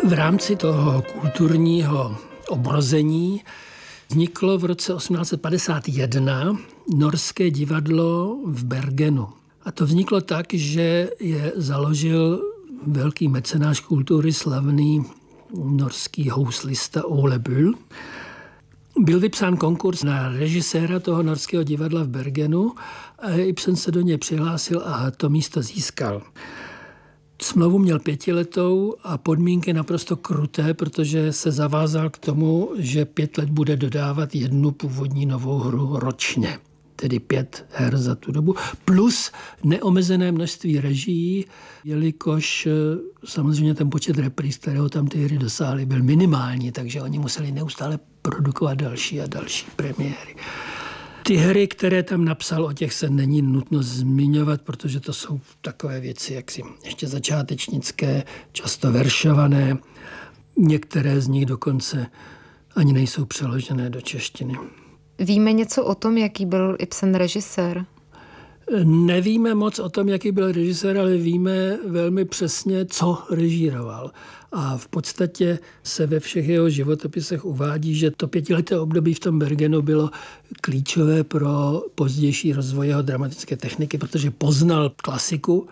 V rámci toho kulturního obrození vzniklo v roce 1851 norské divadlo v Bergenu. A to vzniklo tak, že je založil velký mecenáš kultury, slavný norský houslista Ole Bull. Byl vypsán konkurs na režiséra toho norského divadla v Bergenu a Ibsen se do něj přihlásil a to místo získal. Smlouvu měl 5letou a podmínky naprosto kruté, protože se zavázal k tomu, že 5 let bude dodávat jednu původní novou hru ročně. Tedy 5 her za tu dobu, plus neomezené množství režií, jelikož samozřejmě ten počet repríz, kterého tam ty hry dosáhly, byl minimální, takže oni museli neustále produkovat další a další premiéry. Ty hry, které tam napsal, o těch se není nutno zmiňovat, protože to jsou takové věci, jaksi ještě začátečnické, často veršované. Některé z nich dokonce ani nejsou přeložené do češtiny. Víme něco o tom, jaký byl Ibsen režisér? Nevíme moc o tom, jaký byl režisér, ale víme velmi přesně, co režíroval. A v podstatě se ve všech jeho životopisech uvádí, že to 5leté období v tom Bergenu bylo klíčové pro pozdější rozvoj jeho dramatické techniky, protože poznal klasiku,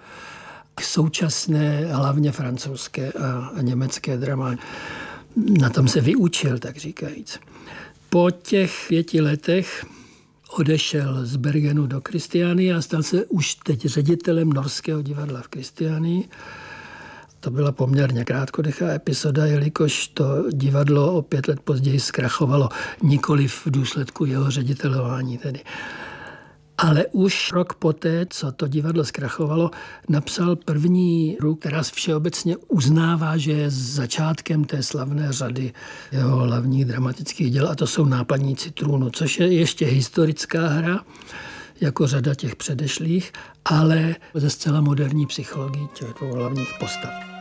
současné, hlavně francouzské a německé drama. Na tom se vyučil, tak říkajíc. Po těch 5 letech odešel z Bergenu do Kristiánie a stal se už teď ředitelem norského divadla v Kristiánii. To byla poměrně krátkodechá epizoda, jelikož to divadlo o 5 let později zkrachovalo, nikoliv v důsledku jeho ředitelování tedy. Ale už rok poté, co to divadlo zkrachovalo, napsal první hru, která všeobecně uznává, že je začátkem té slavné řady jeho hlavních dramatických děl, a to jsou Nápadníci trůnu, což je ještě historická hra, jako řada těch předešlých, ale ze zcela moderní psychologií těch 2 hlavních postav.